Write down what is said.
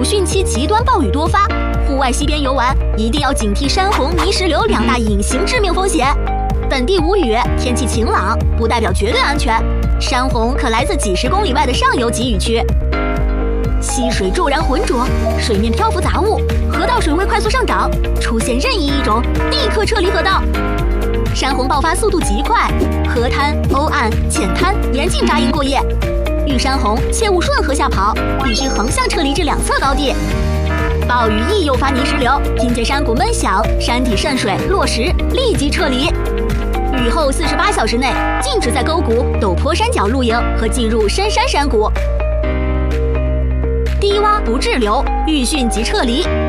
汛期极端暴雨多发，户外溪边游玩一定要警惕山洪、泥石流2大隐形致命风险。本地无雨，天气晴朗，不代表绝对安全，山洪可来自几十公里外的上游集雨区。溪水骤然浑浊，水面漂浮杂物，河道水位快速上涨，出现任意一种，立刻撤离河道。山洪爆发速度极快，河滩、欧岸、浅滩严禁扎营过夜。遇山洪切勿顺河下跑，必须横向撤离至2侧高地。暴雨易诱发泥石流，听见山谷闷响、山体渗水、落石，立即撤离。雨后48小时内禁止在沟谷、陡坡山脚露营和进入深山山谷。低洼不滞留，遇汛即撤离。